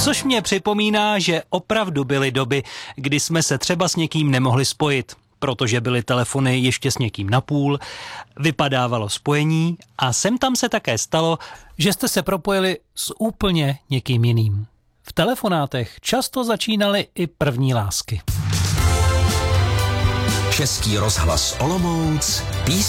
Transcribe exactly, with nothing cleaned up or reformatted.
Což mě připomíná, že opravdu byly doby, kdy jsme se třeba s někým nemohli spojit, protože byly telefony ještě s někým napůl, vypadávalo spojení a sem tam se také stalo, že jste se propojili s úplně někým jiným. V telefonátech často začínaly i první lásky. Český rozhlas Olomouc,